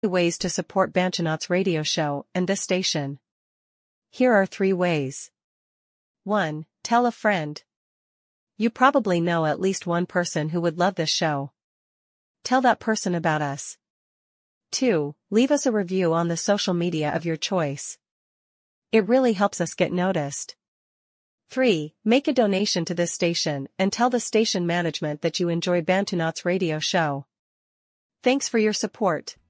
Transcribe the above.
Ways to support Bantanauts radio show and this station. Here are 3 ways. 1. Tell a friend. You probably know at least one person who would love this show. Tell that person about us. 2. Leave us a review on the social media of your choice. It really helps us get noticed. 3. Make a donation to this station and tell the station management that you enjoy Bantanauts radio show. Thanks for your support.